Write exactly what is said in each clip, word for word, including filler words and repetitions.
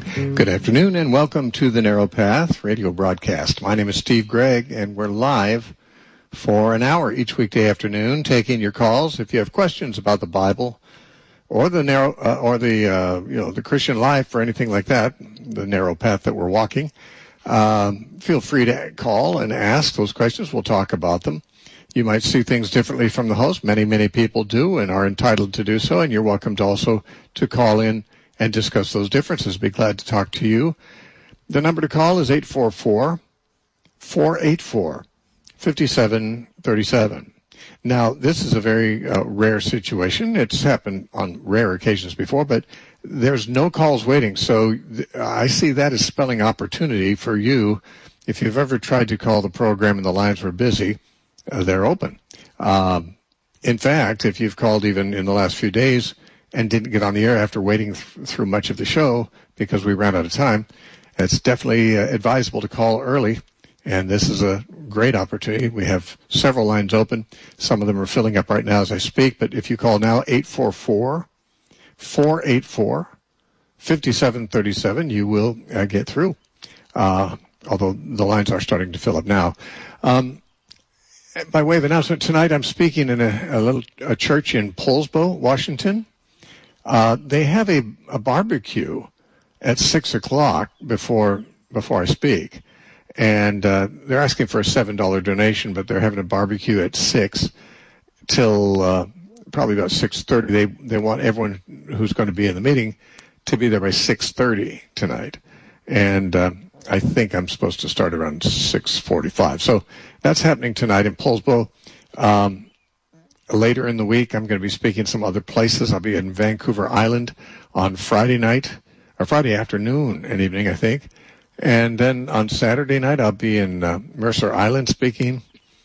Good afternoon and welcome to the Narrow Path radio broadcast. My name is Steve Gregg and we're live for an hour each weekday afternoon taking your calls. If you have questions about the Bible or the narrow uh, or the uh, you know the Christian life or anything like that, the narrow path that we're walking, um, feel free to call and ask those questions. We'll talk about them. You might see things differently from the host. Many, many people do and are entitled to do so, and you're welcome to also to call in and discuss those differences. Be glad to talk to you. The number to call is eight four four, four eight four, five seven three seven. Now, this is a very uh, rare situation. It's happened on rare occasions before, but there's no calls waiting. So th- I see that as spelling opportunity for you. If you've ever tried to call the program and the lines were busy, uh, they're open. Um, in fact, if you've called even in the last few days and didn't get on the air after waiting th- through much of the show because we ran out of time, it's definitely uh, advisable to call early. And this is a great opportunity. We have several lines open. Some of them are filling up right now as I speak. But if you call now, eight four four, four eight four, five seven three seven, you will uh, get through, uh, although the lines are starting to fill up now. Um, by way of announcement, tonight I'm speaking in a, a little a church in Poulsbo, Washington. Uh, they have a, a barbecue at six o'clock before before I speak. And uh, they're asking for a seven dollars donation, but they're having a barbecue at six till uh, probably about six thirty. They they want everyone who's going to be in the meeting to be there by six thirty tonight. And uh, I think I'm supposed to start around six forty-five. So that's happening tonight in Poulsbo. Um, later in the week, I'm going to be speaking some other places. I'll be in Vancouver Island on Friday night, or Friday afternoon and evening, I think. And then on Saturday night, I'll be in uh, Mercer Island speaking.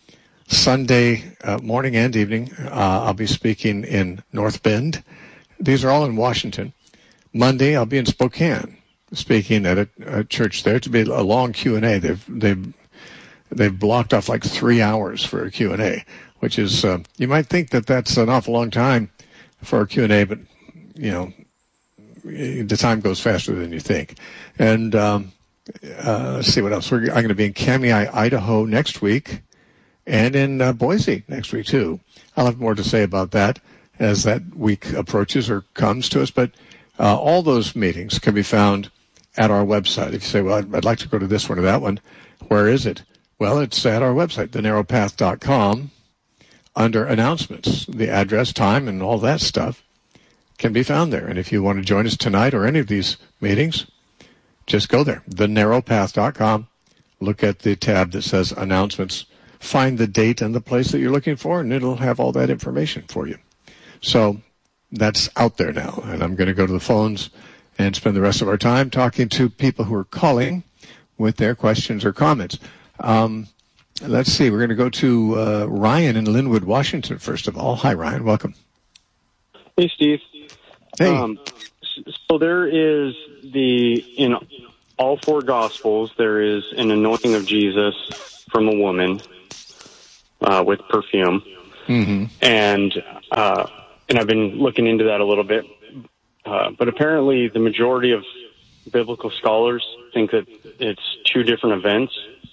Sunday uh, morning and evening, uh, I'll be speaking in North Bend. These are all in Washington. Monday, I'll be in Spokane speaking at a, a church there. To be a long Q and A. They've they've they've blocked off like three hours for a Q and A, which is uh, you might think that that's an awful long time for a Q and A, but you know the time goes faster than you think. And um, Uh, let's see what else. We're, I'm going to be in Kamiah, Idaho next week, and in uh, Boise next week, too. I'll have more to say about that as that week approaches or comes to us. But uh, all those meetings can be found at our website. If you say, well, I'd, I'd like to go to this one or that one, where is it? Well, it's at our website, the narrow path dot com, under announcements. The address, time, and all that stuff can be found there. And if you want to join us tonight or any of these meetings, just go there, the narrow path dot com, look at the tab that says announcements, find the date and the place that you're looking for, and it'll have all that information for you. So that's out there now, and I'm going to go to the phones and spend the rest of our time talking to people who are calling with their questions or comments. Um, let's see, we're going to go to uh, Ryan in Linwood, Washington, first of all. Hi, Ryan. Welcome. Hey, Steve. Hey. Um, so there is the, in all four Gospels, there is an anointing of Jesus from a woman uh, with perfume. Mm-hmm. And uh, and I've been looking into that a little bit. Uh, but apparently the majority of biblical scholars think that it's two different events.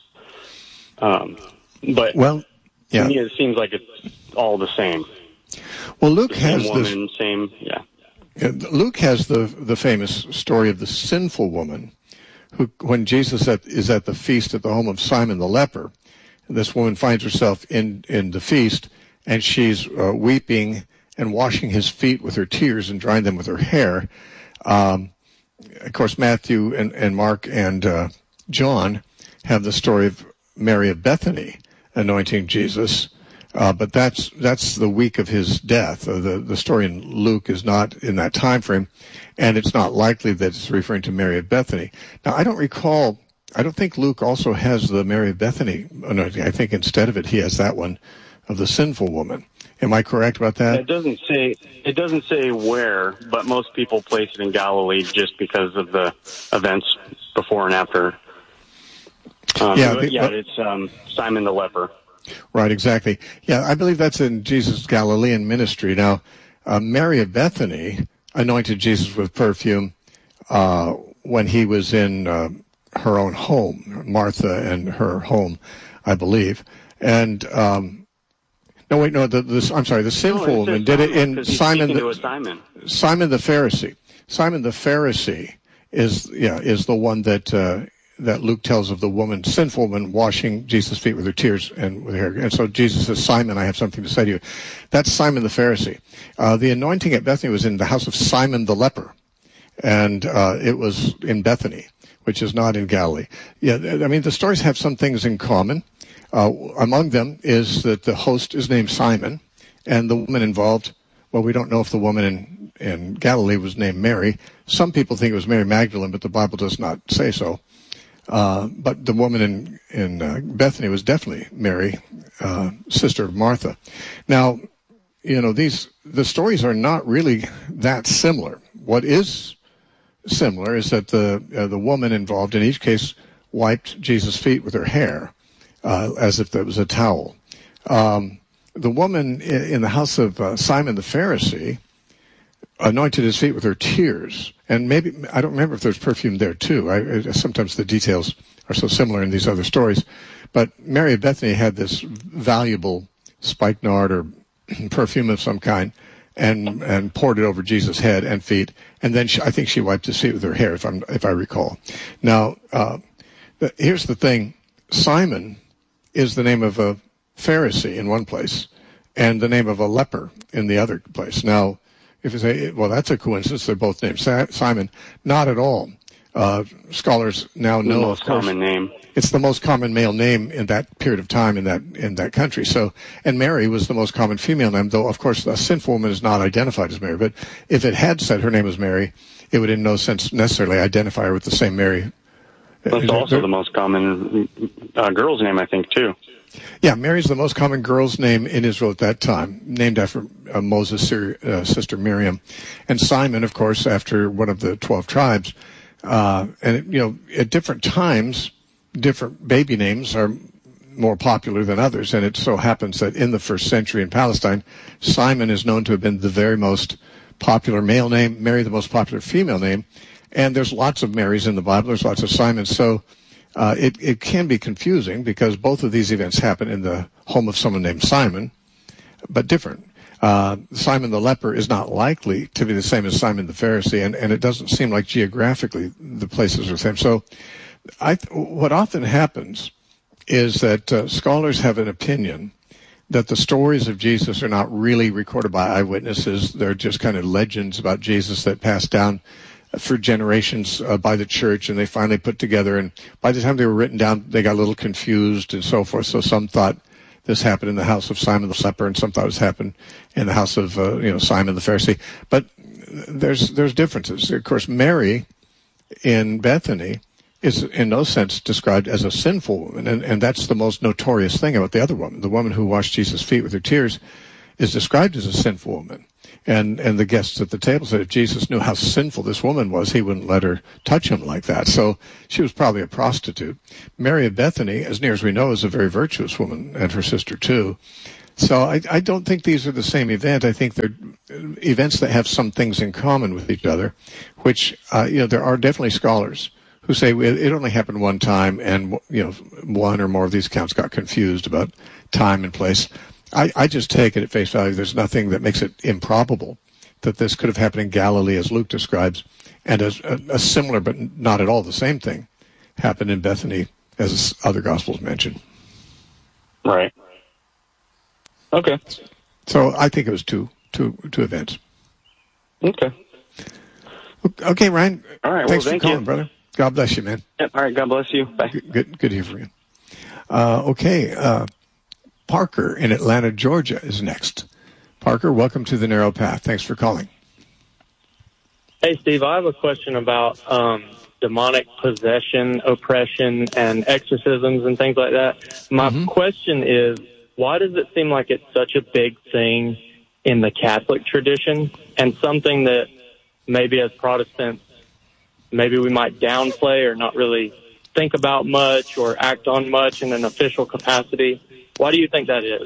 Um, but well, yeah. to me it seems like it's all the same. Well, Luke the has same woman, this... same, yeah. Luke has the the famous story of the sinful woman who, when Jesus at, is at the feast at the home of Simon the leper, this woman finds herself in, in the feast, and she's uh, weeping and washing his feet with her tears and drying them with her hair. Um, of course, Matthew and, and Mark and uh, John have the story of Mary of Bethany anointing Jesus. Uh, but that's that's the week of his death. Uh, the the story in Luke is not in that time frame, and it's not likely that it's referring to Mary of Bethany. Now, I don't recall. I don't think Luke also has the Mary of Bethany anointing. I think instead of it, he has that one of the sinful woman. Am I correct about that? It doesn't say it doesn't say where, but most people place it in Galilee just because of the events before and after. Um, yeah, but, the, yeah, but, it's um, Simon the leper. Right, exactly. Yeah, I believe that's in Jesus' Galilean ministry. Now, uh, Mary of Bethany anointed Jesus with perfume uh, when he was in uh, her own home, Martha and her home, I believe. And um, no, wait, no, the, the, I'm sorry, the sinful no, woman did it in Simon the, Simon. Simon the Pharisee. Simon the Pharisee is yeah is the one that uh, that Luke tells of the woman, sinful woman, washing Jesus' feet with her tears and with her hair. And so Jesus says, Simon, I have something to say to you. That's Simon the Pharisee. Uh, the anointing at Bethany was in the house of Simon the leper, and uh, it was in Bethany, which is not in Galilee. Yeah, I mean, the stories have some things in common. Uh, among them is that the host is named Simon, and the woman involved, well, we don't know if the woman in, in Galilee was named Mary. Some people think it was Mary Magdalene, but the Bible does not say so. Uh, but the woman in, in uh, Bethany was definitely Mary, uh, sister of Martha. Now, you know, these the stories are not really that similar. What is similar is that the uh, the woman involved in each case wiped Jesus' feet with her hair, uh, as if that was a towel. Um, the woman in, in the house of uh, Simon the Pharisee anointed his feet with her tears. And maybe, I don't remember if there's perfume there too. I, sometimes the details are so similar in these other stories. But Mary of Bethany had this valuable spikenard or perfume of some kind and and poured it over Jesus' head and feet. And then she, I think she wiped his feet with her hair, if, I'm, if I recall. Now, uh, the, here's the thing. Simon is the name of a Pharisee in one place and the name of a leper in the other place. Now, if you say, well, that's a coincidence, they're both named Simon. Not at all. Uh, scholars now know, the most of course, common name. It's the most common male name in that period of time in that in that country. So, and Mary was the most common female name, though, of course, a sinful woman is not identified as Mary. But if it had said her name was Mary, it would in no sense necessarily identify her with the same Mary. That's also the most common uh, girl's name, I think, too. Yeah, Mary's the most common girl's name in Israel at that time, named after uh, Moses' uh, sister Miriam. And Simon, of course, after one of the twelve tribes. Uh, and, you know, at different times, different baby names are more popular than others. And it so happens that in the first century in Palestine, Simon is known to have been the very most popular male name, Mary the most popular female name. And there's lots of Marys in the Bible. There's lots of Simons. So Uh, it, it can be confusing because both of these events happen in the home of someone named Simon, but different. Uh, Simon the leper is not likely to be the same as Simon the Pharisee, and, and it doesn't seem like geographically the places are the same. So I, what often happens is that uh, scholars have an opinion that the stories of Jesus are not really recorded by eyewitnesses. They're just kind of legends about Jesus that passed down for generations uh, by the church, and they finally put together, and by the time they were written down, they got a little confused and so forth. So some thought this happened in the house of Simon the leper, and some thought it happened in the house of uh, you know Simon the Pharisee. But there's there's differences. Of course, Mary in Bethany is in no sense described as a sinful woman, and, and that's the most notorious thing about the other woman. The woman who washed Jesus' feet with her tears is described as a sinful woman. And and the guests at the table said if Jesus knew how sinful this woman was, he wouldn't let her touch him like that. So she was probably a prostitute. Mary of Bethany, as near as we know, is a very virtuous woman, and her sister too. So I, I don't think these are the same event. I think they're events that have some things in common with each other, which, uh, you know, there are definitely scholars who say it only happened one time, and, you know, one or more of these accounts got confused about time and place. I, I just take it at face value. There's nothing that makes it improbable that this could have happened in Galilee, as Luke describes, and as a, a similar but not at all the same thing happened in Bethany, as other Gospels mention. Right. Okay. So I think it was two, two, two events. Okay. Okay, Ryan. All right. Thanks well, for thank calling, you. brother. God bless you, man. Yep. All right. God bless you. Bye. Good, good, good to hear from you. Uh, okay. Uh, Parker in Atlanta, Georgia is next. Parker, welcome to the Narrow Path. Thanks for calling. Hey, Steve, I have a question about um, demonic possession, oppression, and exorcisms and things like that. My mm-hmm. question is, why does it seem like it's such a big thing in the Catholic tradition and something that maybe as Protestants, maybe we might downplay or not really think about much or act on much in an official capacity? Why do you think that is?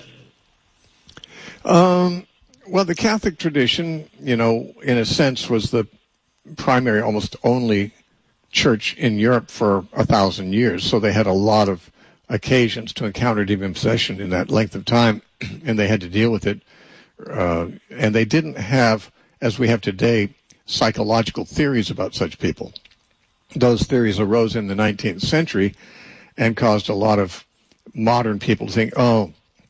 Um, well, the Catholic tradition, you know, in a sense was the primary, almost only church in Europe for a thousand years, so they had a lot of occasions to encounter demon possession in that length of time, and they had to deal with it. Uh, and they didn't have, as we have today, psychological theories about such people. Those theories arose in the nineteenth century and caused a lot of modern people to think, oh,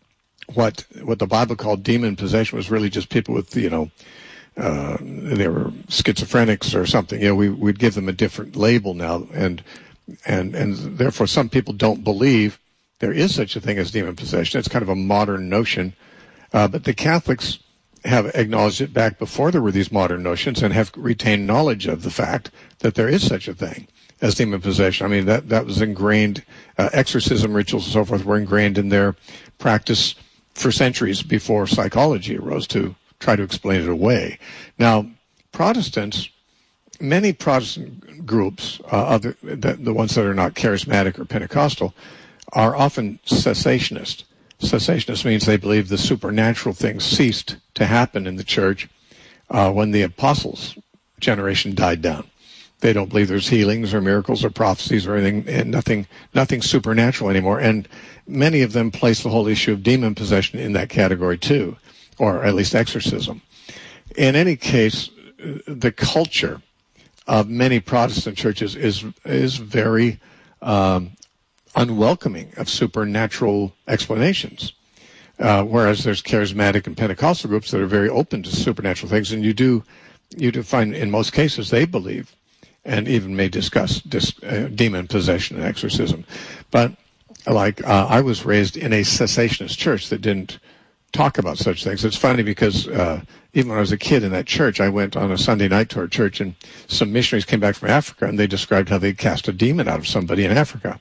what what the Bible called demon possession was really just people with, you know, uh, they were schizophrenics or something. You know, we, we'd give them a different label now, and and and therefore some people don't believe there is such a thing as demon possession. It's kind of a modern notion, uh, but the Catholics have acknowledged it back before there were these modern notions and have retained knowledge of the fact that there is such a thing as demon possession. I mean, that, that was ingrained, uh, exorcism rituals and so forth were ingrained in their practice for centuries before psychology arose to try to explain it away. Now, Protestants, many Protestant groups, uh, other, the, the ones that are not charismatic or Pentecostal, are often cessationist. Cessationist means they believe the supernatural things ceased to happen in the church uh, when the apostles' generation died down. They don't believe there's healings or miracles or prophecies or anything, and nothing, nothing supernatural anymore. And many of them place the whole issue of demon possession in that category too, or at least exorcism. In any case, the culture of many Protestant churches is is very um, unwelcoming of supernatural explanations, uh, whereas there's charismatic and Pentecostal groups that are very open to supernatural things, and you do you do find in most cases they believe and even may discuss dis, uh, demon possession and exorcism. But like uh, I was raised in a cessationist church that didn't talk about such things. It's funny because uh, even when I was a kid in that church, I went on a Sunday night to our church, and some missionaries came back from Africa, and they described how they cast a demon out of somebody in Africa.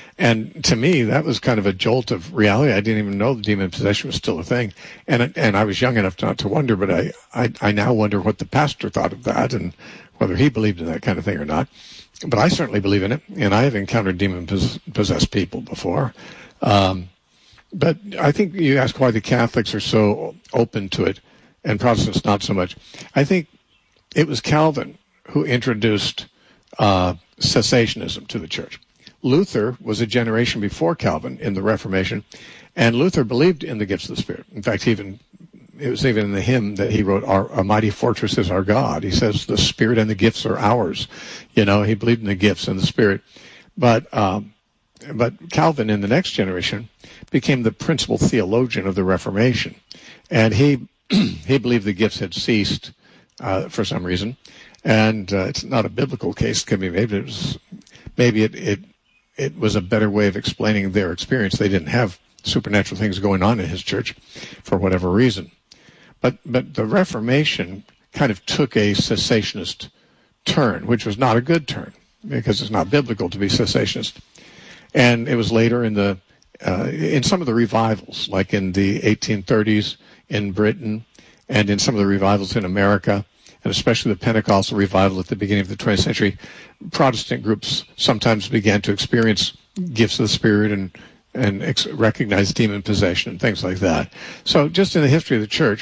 And to me, that was kind of a jolt of reality. I didn't even know the demon possession was still a thing. And and I was young enough not to wonder, but I, I, I now wonder what the pastor thought of that and whether he believed in that kind of thing or not. But I certainly believe in it, and I have encountered demon-possessed people before. Um, but I think you ask why the Catholics are so open to it and Protestants not so much. I think it was Calvin who introduced uh, cessationism to the church. Luther was a generation before Calvin in the Reformation, and Luther believed in the gifts of the Spirit. In fact, even it was even in the hymn that he wrote, our, "A mighty fortress is our God." He says the Spirit and the gifts are ours. You know, he believed in the gifts and the Spirit. But um, but Calvin in the next generation became the principal theologian of the Reformation, and he he believed the gifts had ceased uh, for some reason, and uh, it's not a biblical case that can be made. But it was, maybe it, it it was a better way of explaining their experience. They didn't have supernatural things going on in his church for whatever reason. But but the Reformation kind of took a cessationist turn, which was not a good turn because it's not biblical to be cessationist. And it was later in the uh, in some of the revivals, like in the eighteen thirties in Britain, and in some of the revivals in America, and especially the Pentecostal revival at the beginning of the twentieth century, Protestant groups sometimes began to experience gifts of the Spirit and and ex- recognize demon possession and things like that. So just in the history of the church,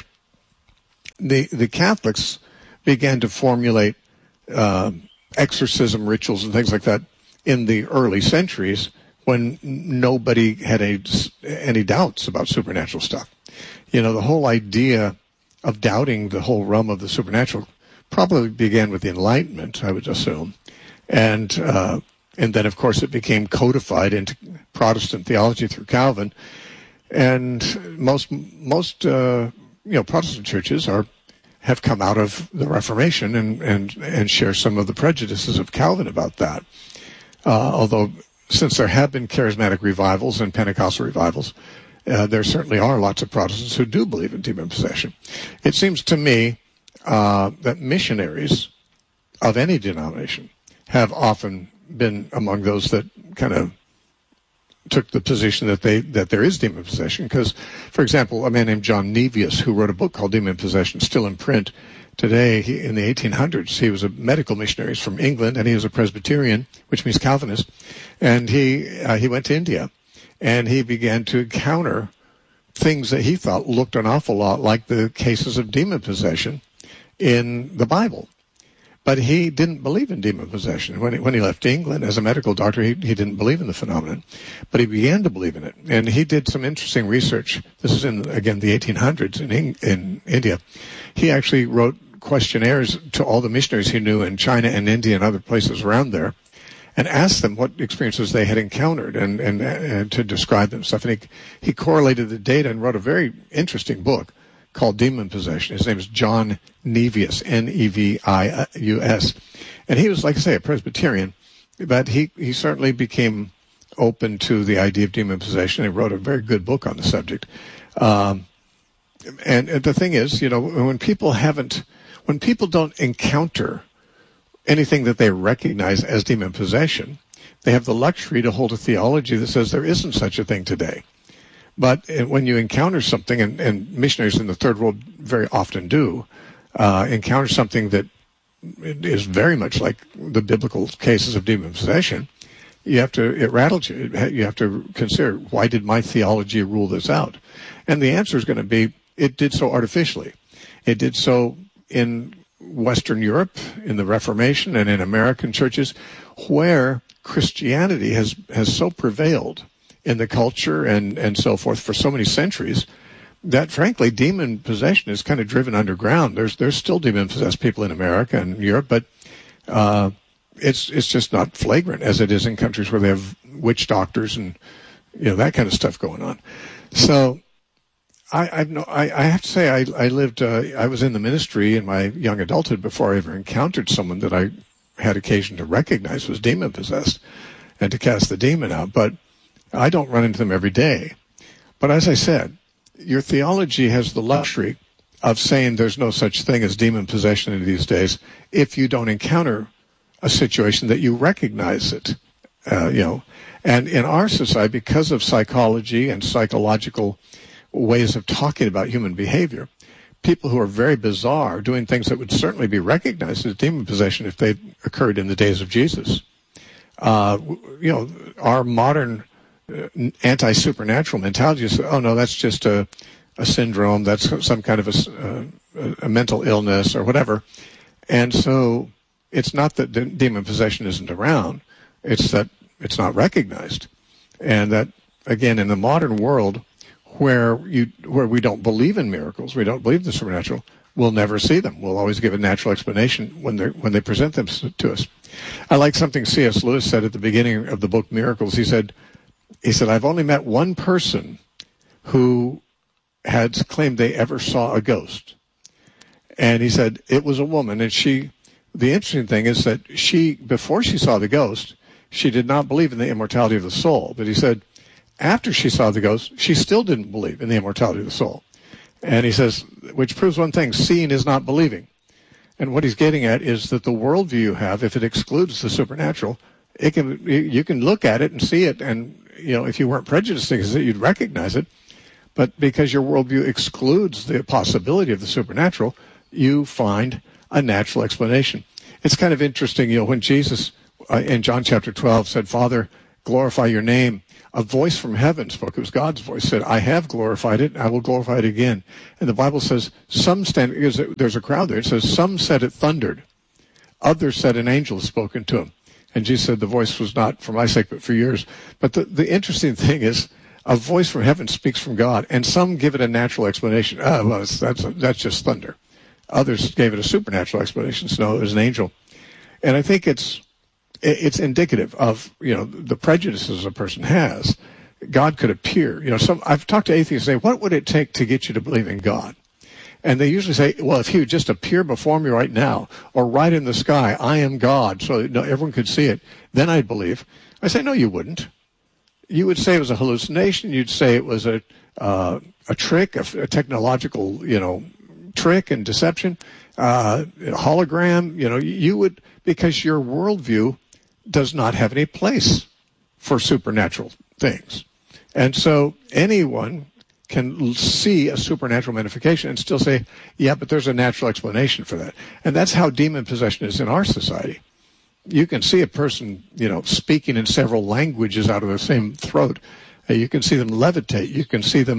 the the Catholics began to formulate uh, exorcism rituals and things like that in the early centuries when nobody had any, any doubts about supernatural stuff. You know, the whole idea of doubting the whole realm of the supernatural probably began with the Enlightenment, I would assume. And uh, and then, of course, it became codified into Protestant theology through Calvin. And most most uh, you know Protestant churches are have come out of the Reformation and and and share some of the prejudices of Calvin about that. Uh, although, since there have been charismatic revivals and Pentecostal revivals, uh, there certainly are lots of Protestants who do believe in demon possession. It seems to me uh, that missionaries of any denomination have often been among those that kind of took the position that they that there is demon possession. Because, for example, a man named John Nevius, who wrote a book called Demon Possession, still in print today, he, in the eighteen hundreds, he was a medical missionary. He's from England, and he was a Presbyterian, which means Calvinist. And he uh, he went to India, and he began to encounter things that he thought looked an awful lot like the cases of demon possession in the Bible. But he didn't believe in demon possession. When he, when he left England as a medical doctor, he, he didn't believe in the phenomenon. But he began to believe in it. And he did some interesting research. This is in, again, the eighteen hundreds in, in India. He actually wrote questionnaires to all the missionaries he knew in China and India and other places around there, and asked them what experiences they had encountered and, and, and to describe them stuff. And he, he correlated the data and wrote a very interesting book called Demon Possession. His name is John Nevius, N E V I U S. And he was, like I say, a Presbyterian, but he, he certainly became open to the idea of demon possession. He wrote a very good book on the subject. Um, and, and the thing is, you know, when people haven't, when people don't encounter anything that they recognize as demon possession, they have the luxury to hold a theology that says there isn't such a thing today. But when you encounter something, and, and missionaries in the third world very often do, uh, encounter something that is very much like the biblical cases of demon possession, you have to, it rattles you. You have to consider, why did my theology rule this out? And the answer is going to be, it did so artificially. It did so in Western Europe, in the Reformation, and in American churches, where Christianity has, has so prevailed in the culture and, and so forth for so many centuries that, frankly, demon possession is kind of driven underground. There's there's still demon-possessed people in America and Europe, but uh, it's it's just not flagrant as it is in countries where they have witch doctors and, you know, that kind of stuff going on. So I I've no, I, I have to say I I lived uh, I was in the ministry in my young adulthood before I ever encountered someone that I had occasion to recognize was demon possessed and to cast the demon out. But I don't run into them every day. But as I said, your theology has the luxury of saying there's no such thing as demon possession in these days if you don't encounter a situation that you recognize it, uh, you know. And in our society, because of psychology and psychological ways of talking about human behavior, people who are very bizarre doing things that would certainly be recognized as demon possession if they occurred in the days of Jesus. Uh, you know, our modern uh, anti-supernatural mentality is, oh no, that's just a, a syndrome, that's some kind of a, a, a mental illness or whatever. And so it's not that de- demon possession isn't around, it's that it's not recognized. And that, again, in the modern world, where you where we don't believe in miracles, we don't believe in the supernatural, we'll never see them. We'll always give a natural explanation when they when they present them to us. I like something C S Lewis said at the beginning of the book Miracles. He said, he said, I've only met one person who had claimed they ever saw a ghost. And he said, it was a woman, and she, the interesting thing is that she, before she saw the ghost, she did not believe in the immortality of the soul. But he said, after she saw the ghost, she still didn't believe in the immortality of the soul. And he says, which proves one thing, seeing is not believing. And what he's getting at is that the worldview you have, if it excludes the supernatural, it can you can look at it and see it, and you know, if you weren't prejudiced against it, you'd recognize it. But because your worldview excludes the possibility of the supernatural, you find a natural explanation. It's kind of interesting, you know, when Jesus uh, in John chapter twelve said, Father, glorify your name, a voice from heaven spoke. It was God's voice, said, I have glorified it, I will glorify it again. And the Bible says, some stand, there's a crowd there, it says, some said it thundered. Others said an angel had spoken to him. And Jesus said, the voice was not for my sake, but for yours. But the, the interesting thing is, a voice from heaven speaks from God, and some give it a natural explanation. Oh, well, that's, that's, that's just thunder. Others gave it a supernatural explanation. So no, it was an angel. And I think it's, it's indicative of, you know, the prejudices a person has. God could appear. You know, some I've talked to atheists and say, what would it take to get you to believe in God? And they usually say, well, if he would just appear before me right now, or right in the sky, I am God, so that everyone could see it, then I'd believe. I say, no, you wouldn't. You would say it was a hallucination. You'd say it was a uh, a trick, a, a technological, you know, trick and deception, uh, a hologram. You know, you would, because your worldview does not have any place for supernatural things. And so anyone can see a supernatural manifestation and still say, yeah, but there's a natural explanation for that. And that's how demon possession is in our society. You can see a person, you know, speaking in several languages out of the same throat. You can see them levitate. You can see them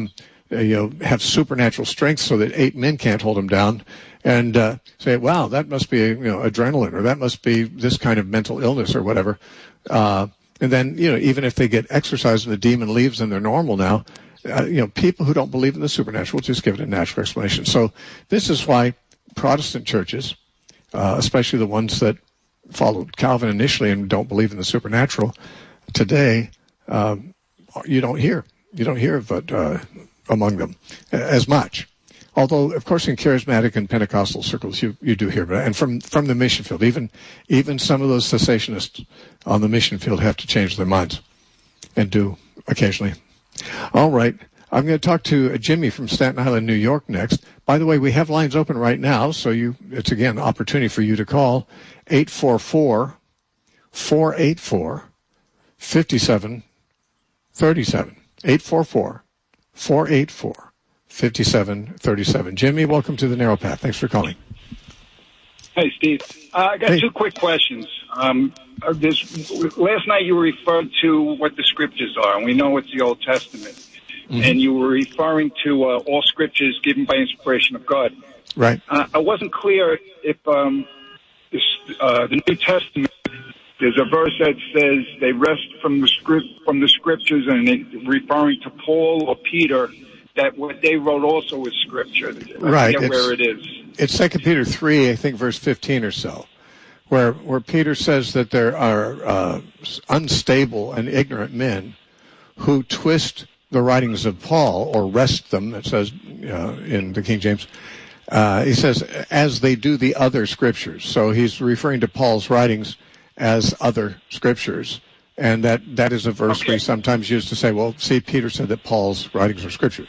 uh, you know, have supernatural strength so that eight men can't hold him down, and uh, say, wow, that must be, you know, adrenaline, or that must be this kind of mental illness or whatever. Uh, and then, you know, even if they get exorcised and the demon leaves and they're normal now, uh, you know, people who don't believe in the supernatural just give it a natural explanation. So this is why Protestant churches, uh, especially the ones that followed Calvin initially and don't believe in the supernatural, today, um, you don't hear. You don't hear of it uh, among them as much. Although, of course, in charismatic and Pentecostal circles, you, you do hear about it. And from, from the mission field, even even some of those cessationists on the mission field have to change their minds, and do occasionally. All right. I'm going to talk to Jimmy from Staten Island, New York next. By the way, we have lines open right now, so you it's, again, an opportunity for you to call eight four four, four eight four, five seven three seven. eight four four, four eight four, five seven three seven. Jimmy, welcome to the Narrow Path. Thanks for calling. Hey, Steve. Uh, I got hey. two quick questions. Um, uh, this, last night you referred to what the scriptures are, and we know it's the Old Testament. Mm-hmm. And you were referring to uh, all scriptures given by inspiration of God. Right. Uh, I wasn't clear if um, this, uh, the New Testament, there's a verse that says they rest from the script from the scriptures, and they, referring to Paul or Peter, that what they wrote also is scripture. I right. forget where it is. It's Second Peter three, I think, verse fifteen or so, where where Peter says that there are uh, unstable and ignorant men who twist the writings of Paul, or wrest them, it says uh, in the King James. Uh, he says, as they do the other scriptures. So he's referring to Paul's writings as other scriptures. And that, that is a verse okay. we sometimes use to say, well, see, Peter said that Paul's writings are scriptures.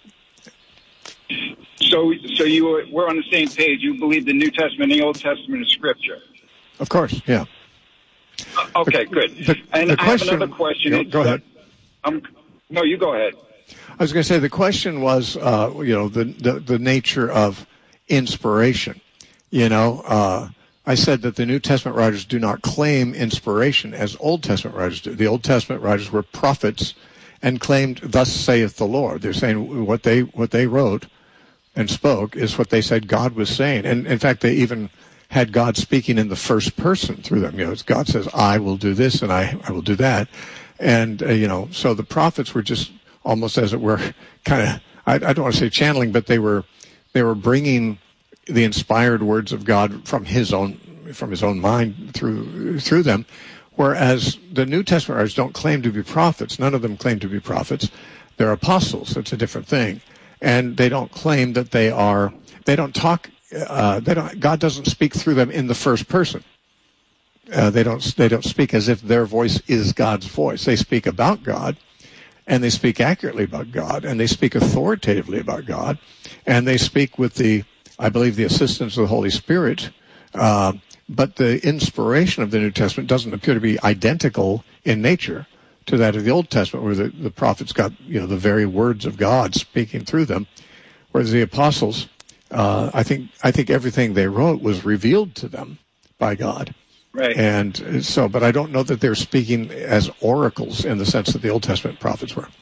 So so you were, we're on the same page. You believe the New Testament and the Old Testament is scripture? Of course, yeah. Uh, okay, the, good. The, and the I question, have another question. You know, go ahead. Um, no, you go ahead. I was going to say the question was, uh, you know, the, the, the nature of inspiration. You know, uh, I said that the New Testament writers do not claim inspiration as Old Testament writers do. The Old Testament writers were prophets and claimed, "Thus saith the Lord." They're saying what they what they wrote and spoke is what they said God was saying. And in fact, they even had God speaking in the first person through them. You know, God says, "I will do this and I, I will do that." And, uh, you know, so the prophets were just almost, as it were, kind of, I, I don't want to say channeling, but they were, they were bringing the inspired words of God from his own, from his own mind through, through them. Whereas the New Testament writers don't claim to be prophets. None of them claim to be prophets. They're apostles. It's a different thing. And they don't claim that they are, they don't talk, uh, they don't, God doesn't speak through them in the first person. Uh, they don't they don't speak as if their voice is God's voice. They speak about God, and they speak accurately about God, and they speak authoritatively about God, and they speak with the, I believe, the assistance of the Holy Spirit. Uh, but the inspiration of the New Testament doesn't appear to be identical in nature to that of the Old Testament, where the, the prophets got, you know, the very words of God speaking through them, whereas the apostles, uh, I think I think everything they wrote was revealed to them by God. Right. And so, but I don't know that they're speaking as oracles in the sense that the Old Testament prophets were.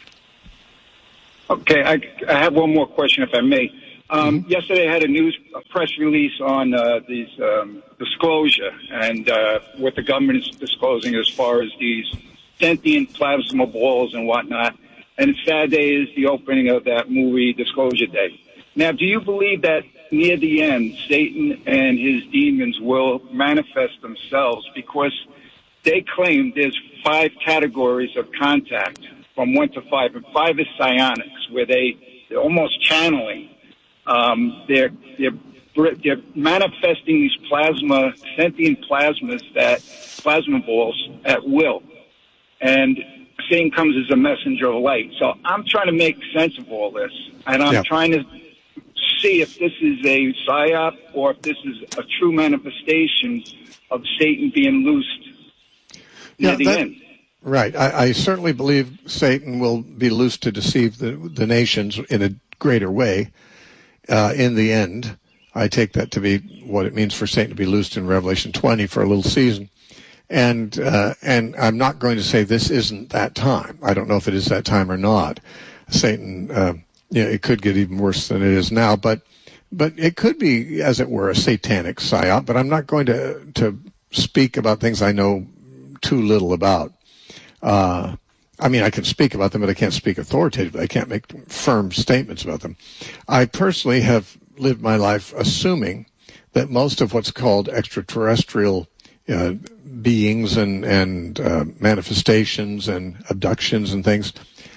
Okay, I, I have one more question, if I may. Um, mm-hmm. Yesterday I had a news a press release on uh, these um, disclosure and uh, what the government is disclosing as far as these sentient plasma balls and whatnot. And Saturday is the opening of that movie, Disclosure Day. Now, do you believe that near the end, Satan and his demons will manifest themselves? Because they claim there's five categories of contact, from one to five, and five is psionics, where they, they're almost channeling. Um, they're, they're, they're manifesting these plasma, sentient plasmas, that plasma balls at will. And Satan comes as a messenger of light. So I'm trying to make sense of all this, and I'm yeah. trying to see if this is a psyop or if this is a true manifestation of Satan being loosed near yeah, the that, end. Right. I, I certainly believe Satan will be loosed to deceive the, the nations in a greater way uh, in the end. I take that to be what it means for Satan to be loosed in Revelation twenty for a little season. And uh, and I'm not going to say this isn't that time. I don't know if it is that time or not. Satan uh, you know, it could get even worse than it is now. But but it could be, as it were, a satanic psyop. But I'm not going to to speak about things I know too little about. Uh, I mean, I can speak about them, but I can't speak authoritatively. I can't make firm statements about them. I personally have lived my life assuming that most of what's called extraterrestrial uh, beings and, and uh, manifestations and abductions and things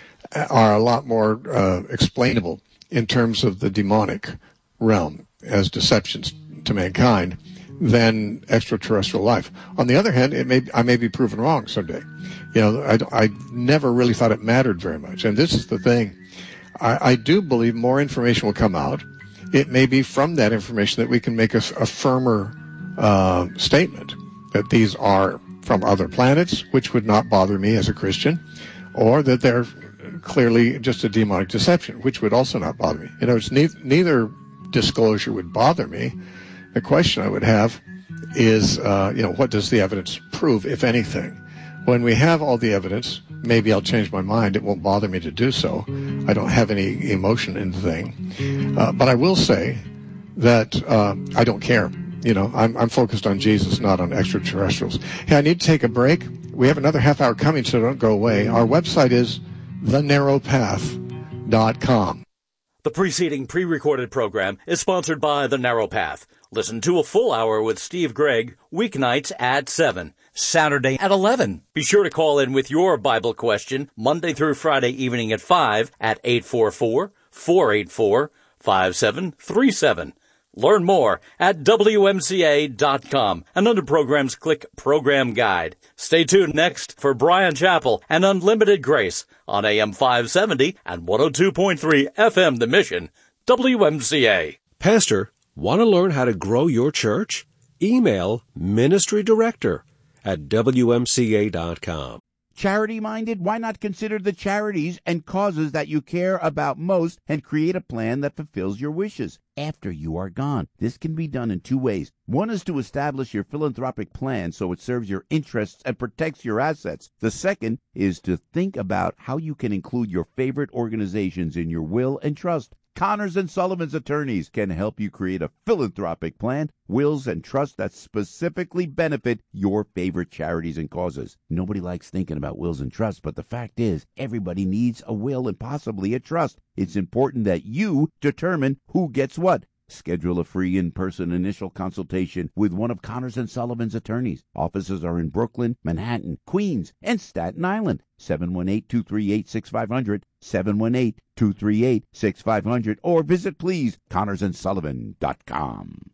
are a lot more uh, explainable in terms of the demonic realm as deceptions to mankind than extraterrestrial life. On the other hand, it may I may be proven wrong someday. You know, I, I never really thought it mattered very much. And this is the thing. I, I do believe more information will come out. It may be from that information that we can make a, a firmer uh, statement that these are from other planets, which would not bother me as a Christian, or that they're clearly just a demonic deception, which would also not bother me. You know, it's neither, neither disclosure would bother me. The question I would have is, uh, you know, what does the evidence prove, if anything? When we have all the evidence, maybe I'll change my mind. It won't bother me to do so. I don't have any emotion in the thing. Uh, but I will say that uh, I don't care. You know, I'm, I'm focused on Jesus, not on extraterrestrials. Hey, I need to take a break. We have another half hour coming, so don't go away. Our website is the narrow path dot com. The preceding pre-recorded program is sponsored by The Narrow Path. Listen to a full hour with Steve Gregg, weeknights at seven, Saturday at eleven. Be sure to call in with your Bible question Monday through Friday evening at five at eight four four, four eight four, five seven three seven. Learn more at W M C A dot com, and under programs click Program Guide. Stay tuned next for Brian Chappell and Unlimited Grace on A M five seventy and one oh two point three F M The Mission, W M C A. Pastor, want to learn how to grow your church? Email Ministry Director at W M C A dot com. Charity-minded? Why not consider the charities and causes that you care about most and create a plan that fulfills your wishes after you are gone? This can be done in two ways. One is to establish your philanthropic plan so it serves your interests and protects your assets. The second is to think about how you can include your favorite organizations in your will and trust. Connors and Sullivan's attorneys can help you create a philanthropic plan, wills, and trusts that specifically benefit your favorite charities and causes. Nobody likes thinking about wills and trusts, but the fact is, everybody needs a will and possibly a trust. It's important that you determine who gets what. Schedule a free in-person initial consultation with one of Connors and Sullivan's attorneys. Offices are in Brooklyn, Manhattan, Queens, and Staten Island. seven one eight, two three eight, six five zero zero, seven one eight, two three eight, six five zero zero, or visit, please, Connors and Sullivan dot com.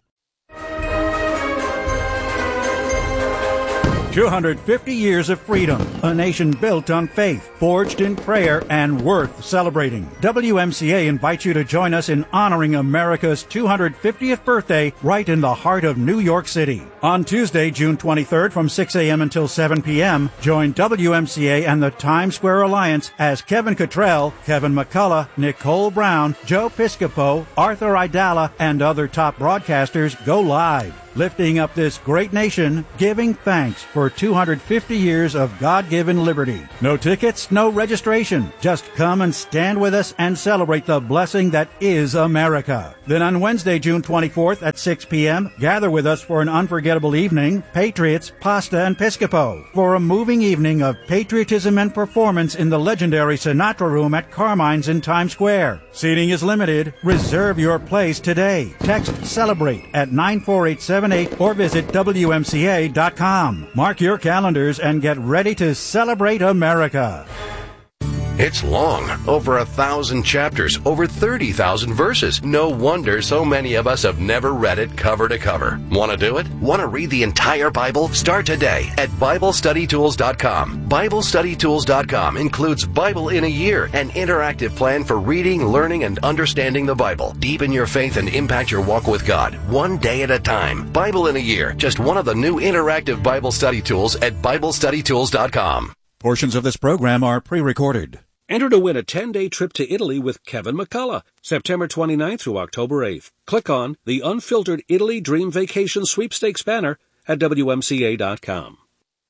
two hundred fifty years of freedom, a nation built on faith, forged in prayer, and worth celebrating. W M C A invites you to join us in honoring America's two hundred fiftieth birthday right in the heart of New York City. On Tuesday, June twenty-third from six a.m. until seven p.m., join W M C A and the Times Square Alliance as Kevin Cottrell, Kevin McCullough, Nicole Brown, Joe Piscopo, Arthur Idala, and other top broadcasters go live, lifting up this great nation, giving thanks for two hundred fifty years of God-given liberty. No tickets, no registration. Just come and stand with us and celebrate the blessing that is America. Then on Wednesday, June twenty-fourth at six p.m., gather with us for an unforgettable evening, Patriots, Pasta, and Piscopo, for a moving evening of patriotism and performance in the legendary Sinatra Room at Carmine's in Times Square. Seating is limited. Reserve your place today. Text CELEBRATE at nine four eight seven eight or visit W M C A dot com. Mark your calendars and get ready to celebrate America. It's long, over a thousand chapters, over thirty thousand verses. No wonder so many of us have never read it cover to cover. Want to do it? Want to read the entire Bible? Start today at Bible Study Tools dot com. Bible Study Tools dot com includes Bible in a Year, an interactive plan for reading, learning, and understanding the Bible. Deepen your faith and impact your walk with God, one day at a time. Bible in a Year, just one of the new interactive Bible study tools at Bible Study Tools dot com. Portions of this program are pre-recorded. Enter to win a ten-day trip to Italy with Kevin McCullough, September twenty-ninth through October eighth. Click on the Unfiltered Italy Dream Vacation Sweepstakes banner at W M C A dot com.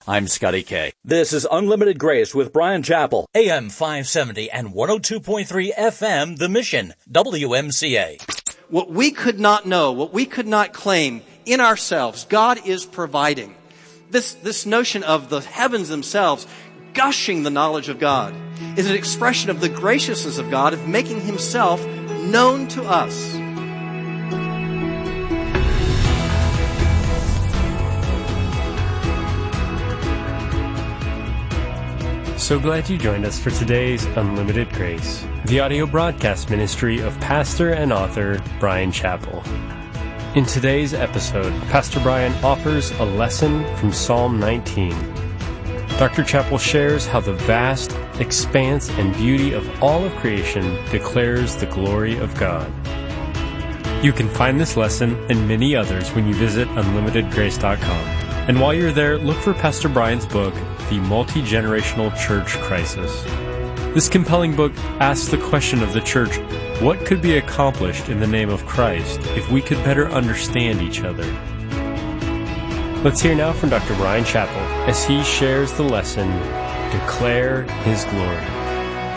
I'm Scotty K. This is Unlimited Grace with Brian Chappell, A M five seventy and one oh two point three F M, The Mission, W M C A. What we could not know, what we could not claim in ourselves, God is providing. This, this notion of the heavens themselves gushing the knowledge of God is an expression of the graciousness of God, of making himself known to us. So glad you joined us for today's Unlimited Grace, the audio broadcast ministry of pastor and author Brian Chappell. In today's episode, Pastor Brian offers a lesson from Psalm nineteen. Doctor Chappell shares how the vast expanse and beauty of all of creation declares the glory of God. You can find this lesson and many others when you visit unlimited grace dot com. And while you're there, look for Pastor Brian's book, The Multi-Generational Church Crisis. This compelling book asks the question of the church, what could be accomplished in the name of Christ if we could better understand each other? Let's hear now from Doctor Brian Chappell as he shares the lesson, Declare His Glory.